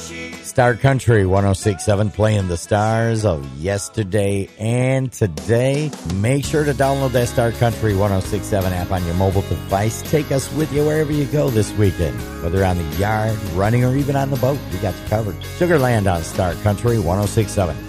Star Country 106.7 playing the stars of yesterday and today. Make sure to download that Star Country 106.7 app on your mobile device. Take us with you wherever you go this weekend, whether on the yard, running, or even on the boat. We got you covered. Sugarland on Star Country 106.7.